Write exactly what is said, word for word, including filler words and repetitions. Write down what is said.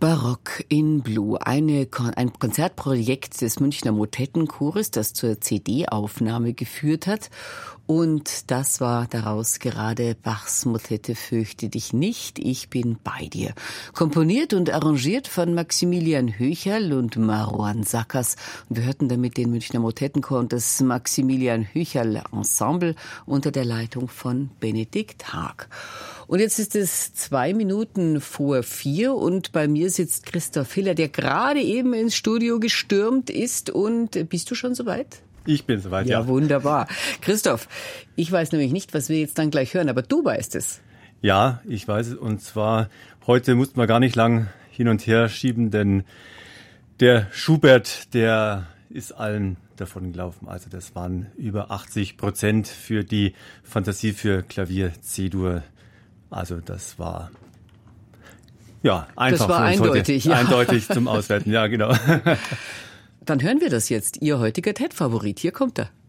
Barock in Blue, eine, ein Konzertprojekt des Münchner Motettenchores, das zur C D-Aufnahme geführt hat. Und das war daraus gerade Bachs Motette Fürchte dich nicht, ich bin bei dir. Komponiert und arrangiert von Maximilian Höcherl und Marouane Saccas. Und wir hörten damit den Münchner Motettenchor und das Maximilian Höcherl Ensemble unter der Leitung von Benedikt Haag. Und jetzt ist es zwei Minuten vor vier und bei mir sitzt Christoph Hiller, der gerade eben ins Studio gestürmt ist. Und bist du schon soweit? Ich bin soweit, ja. Ja, wunderbar. Christoph, ich weiß nämlich nicht, was wir jetzt dann gleich hören, aber du weißt es. Ja, ich weiß es. Und zwar, heute mussten wir gar nicht lang hin und her schieben, denn der Schubert, der ist allen davon gelaufen. Also das waren über achtzig Prozent für die Fantasie für Klavier C-Dur. Also das war ja einfach. Das war eindeutig, ja. Eindeutig zum Auswerten, ja genau. Dann hören wir das jetzt. Ihr heutiger T E D-Favorit. Hier kommt er.